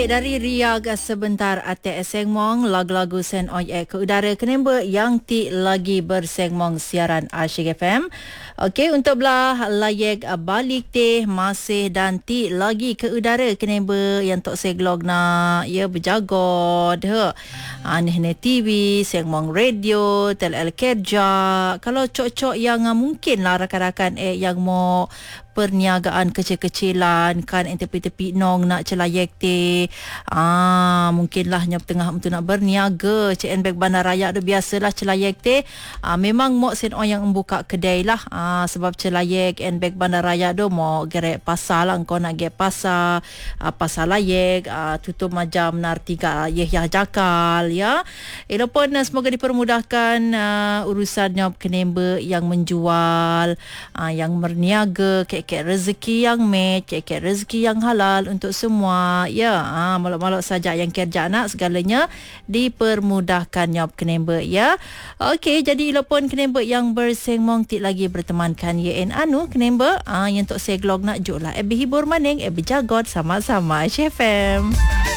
Okey, dari Riag sebentar ate sengmong lagu-lagu sen oye ke udara kenemba yang ti lagi bersengmong siaran Asyik FM. Okey, untuk belah layek balik teh masih dan ti lagi ke udara kenemba yang tok seglog na ya berjagod he. Aneh TV, sengmong radio, tel kerja. Kalau cok-cok yang mungkin lah rakan-rakan yang mau perniagaan kecil-kecilan kan tepi-tepi nong nak celayek te mungkinlah nyop tengah untuk nak berniaga CN Bank Bandaraya tu biasalah celayek te memang mok sen orang yang membuka kedai lah sebab celayek CN Bank Bandaraya tu mau gerek pasar lah kau nak gerek pasar pasar layek tutup macam nartiga yah jakal ya pun semoga dipermudahkan urusan nyop kenemba yang menjual yang berniaga kek rezeki yang kek rezeki yang halal untuk semua ya malak-malak saja yang kerja nak segalanya dipermudahkan nyop kenemba ya. Okey, jadi ilapun kenemba yang bersengmong tik lagi bertemankan YN anu kenemba yang tok seglog nak jok lah hibur maning jagot sama-sama Asyik FM.